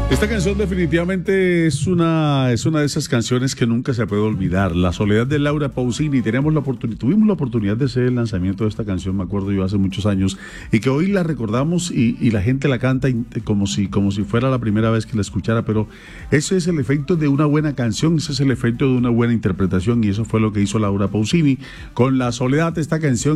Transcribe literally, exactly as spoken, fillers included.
Esta canción definitivamente es una, es una de esas canciones que nunca se puede olvidar. La soledad de Laura Pausini. Tenemos la oportunidad, tuvimos la oportunidad de hacer el lanzamiento de esta canción, me acuerdo yo, hace muchos años, y que hoy la recordamos y, y la gente la canta como si, como si fuera la primera vez que la escuchara, pero ese es el efecto de una buena canción, ese es el efecto de una buena interpretación, y eso fue lo que hizo Laura Pausini con La Soledad, esta canción